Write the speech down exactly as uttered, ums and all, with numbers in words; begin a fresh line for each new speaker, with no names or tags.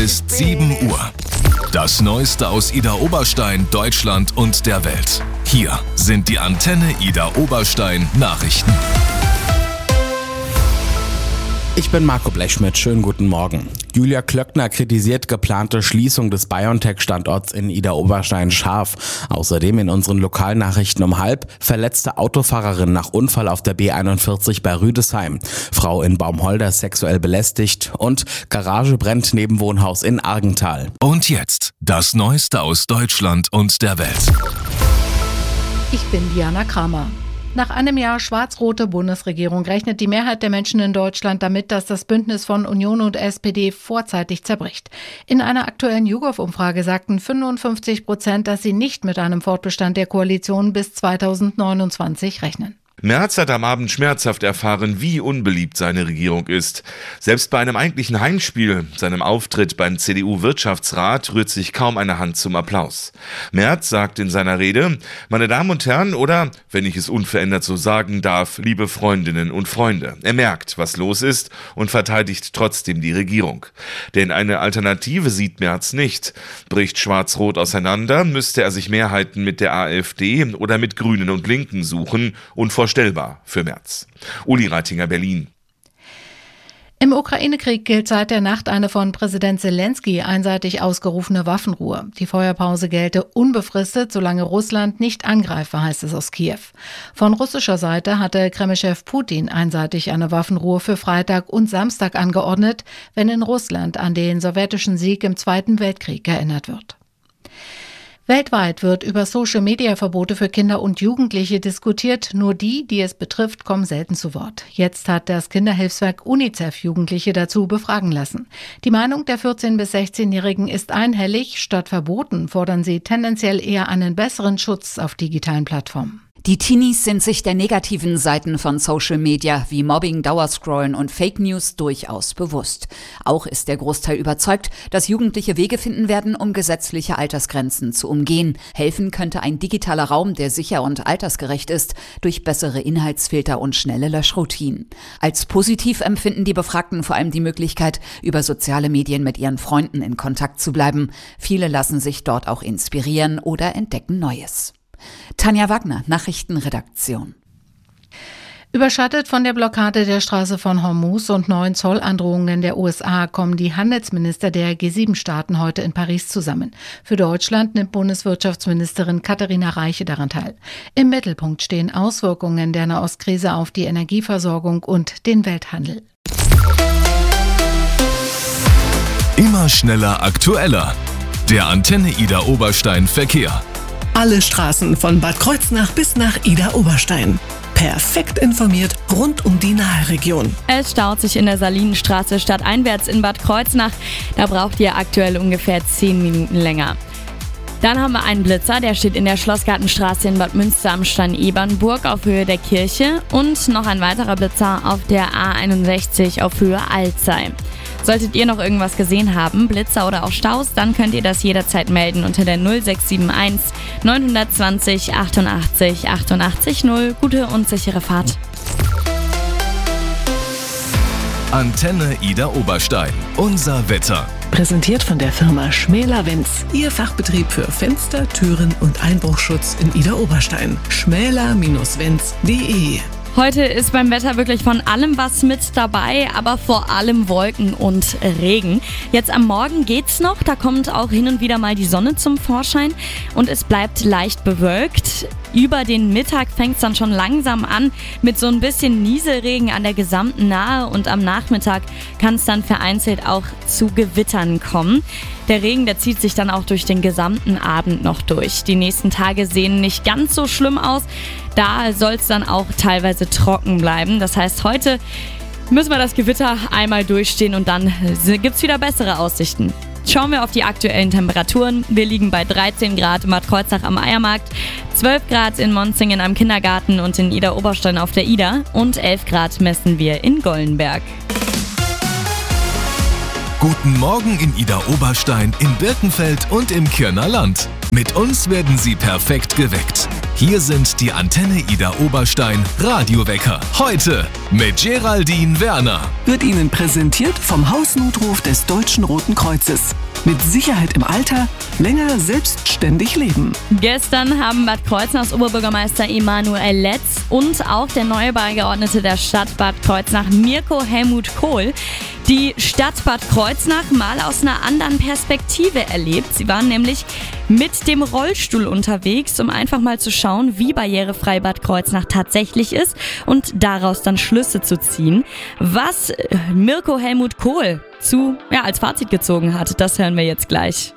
ist sieben Uhr. Das Neueste aus Idar Oberstein, Deutschland und der Welt. Hier sind die Antenne Idar Oberstein Nachrichten.
Ich bin Marco Blechschmidt, schönen guten Morgen. Julia Klöckner kritisiert geplante Schließung des BioNTech-Standorts in Idar Oberstein scharf. Außerdem in unseren Lokalnachrichten um halb: verletzte Autofahrerin nach Unfall auf der B einundvierzig bei Rüdesheim. Frau in Baumholder sexuell belästigt und Garage brennt neben Wohnhaus in Argental.
Und jetzt das Neueste aus Deutschland und der Welt.
Ich bin Diana Kramer. Nach einem Jahr schwarz-rote Bundesregierung rechnet die Mehrheit der Menschen in Deutschland damit, dass das Bündnis von Union und S P D vorzeitig zerbricht. In einer aktuellen YouGov-Umfrage sagten fünfundfünfzig Prozent, dass sie nicht mit einem Fortbestand der Koalition bis zweitausendneunundzwanzig rechnen.
Merz hat am Abend schmerzhaft erfahren, wie unbeliebt seine Regierung ist. Selbst bei einem eigentlichen Heimspiel, seinem Auftritt beim C D U-Wirtschaftsrat, rührt sich kaum eine Hand zum Applaus. Merz sagt in seiner Rede: Meine Damen und Herren, oder, wenn ich es unverändert so sagen darf, liebe Freundinnen und Freunde. Er merkt, was los ist und verteidigt trotzdem die Regierung. Denn eine Alternative sieht Merz nicht. Bricht Schwarz-Rot auseinander, müsste er sich Mehrheiten mit der AfD oder mit Grünen und Linken suchen und vor Stellbar für Merz. Uli Reitinger, Berlin.
Im Ukraine-Krieg gilt seit der Nacht eine von Präsident Zelensky einseitig ausgerufene Waffenruhe. Die Feuerpause gelte unbefristet, solange Russland nicht angreife, heißt es aus Kiew. Von russischer Seite hatte Kreml-Chef Putin einseitig eine Waffenruhe für Freitag und Samstag angeordnet, wenn in Russland an den sowjetischen Sieg im Zweiten Weltkrieg erinnert wird. Weltweit wird über Social-Media-Verbote für Kinder und Jugendliche diskutiert. Nur die, die es betrifft, kommen selten zu Wort. Jetzt hat das Kinderhilfswerk UNICEF Jugendliche dazu befragen lassen. Die Meinung der vierzehn- bis sechzehnjährigen ist einhellig. Statt Verboten fordern sie tendenziell eher einen besseren Schutz auf digitalen Plattformen.
Die Teenies sind sich der negativen Seiten von Social Media wie Mobbing, Dauerscrollen und Fake News durchaus bewusst. Auch ist der Großteil überzeugt, dass Jugendliche Wege finden werden, um gesetzliche Altersgrenzen zu umgehen. Helfen könnte ein digitaler Raum, der sicher und altersgerecht ist, durch bessere Inhaltsfilter und schnelle Löschroutinen. Als positiv empfinden die Befragten vor allem die Möglichkeit, über soziale Medien mit ihren Freunden in Kontakt zu bleiben. Viele lassen sich dort auch inspirieren oder entdecken Neues. Tanja Wagner, Nachrichtenredaktion.
Überschattet von der Blockade der Straße von Hormuz und neuen Zollandrohungen der U S A kommen die Handelsminister der G sieben Staaten heute in Paris zusammen. Für Deutschland nimmt Bundeswirtschaftsministerin Katharina Reiche daran teil. Im Mittelpunkt stehen Auswirkungen der Nahostkrise auf die Energieversorgung und den Welthandel.
Immer schneller, aktueller. Der Antenne Idar Oberstein Verkehr.
Alle Straßen von Bad Kreuznach bis nach Idar Oberstein. Perfekt informiert rund um die Nahe-Region.
Es staut sich in der Salinenstraße stadteinwärts in Bad Kreuznach. Da braucht ihr aktuell ungefähr zehn Minuten länger. Dann haben wir einen Blitzer, der steht in der Schlossgartenstraße in Bad Münster am Stein-Ebernburg auf Höhe der Kirche. Und noch ein weiterer Blitzer auf der A einundsechzig auf Höhe Alzey. Solltet ihr noch irgendwas gesehen haben, Blitzer oder auch Staus, dann könnt ihr das jederzeit melden unter der null sechs sieben eins neun zwei null achtundachtzig achtundachtzig null. Gute und sichere Fahrt.
Antenne Idar Oberstein. Unser Wetter.
Präsentiert von der Firma Schmäler Wenz. Ihr Fachbetrieb für Fenster, Türen und Einbruchschutz in Idar Oberstein. schmäler Bindestrich wenz punkt de.
Heute ist beim Wetter wirklich von allem was mit dabei, aber vor allem Wolken und Regen. Jetzt am Morgen geht's noch, da kommt auch hin und wieder mal die Sonne zum Vorschein und es bleibt leicht bewölkt. Über den Mittag fängt's dann schon langsam an mit so ein bisschen Nieselregen an der gesamten Nahe und am Nachmittag kann es dann vereinzelt auch zu Gewittern kommen. Der Regen, der zieht sich dann auch durch den gesamten Abend noch durch. Die nächsten Tage sehen nicht ganz so schlimm aus. Da soll es dann auch teilweise trocken bleiben. Das heißt, heute müssen wir das Gewitter einmal durchstehen und dann gibt es wieder bessere Aussichten. Schauen wir auf die aktuellen Temperaturen. Wir liegen bei dreizehn Grad in Bad Kreuznach am Eiermarkt, zwölf Grad in Monzingen am Kindergarten und in Idar Oberstein auf der Idar und elf Grad messen wir in Gollenberg.
Guten Morgen in Idar Oberstein, in Birkenfeld und im Kirner Land. Mit uns werden Sie perfekt geweckt. Hier sind die Antenne Ida Oberstein Radiowecker. Heute mit Geraldine Werner.
Wird Ihnen präsentiert vom Hausnotruf des Deutschen Roten Kreuzes. Mit Sicherheit im Alter, länger selbstständig leben.
Gestern haben Bad Kreuznachs Oberbürgermeister Emanuel Letz und auch der neue Beigeordnete der Stadt Bad Kreuznach, Mirko Helmut Kohl, die Stadt Bad Kreuznach mal aus einer anderen Perspektive erlebt. Sie waren nämlich mit dem Rollstuhl unterwegs, um einfach mal zu schauen, wie barrierefrei Bad Kreuznach tatsächlich ist und daraus dann Schlüsse zu ziehen. Was Mirko Helmut Kohl zu, ja, als Fazit gezogen hat, das hören wir jetzt gleich.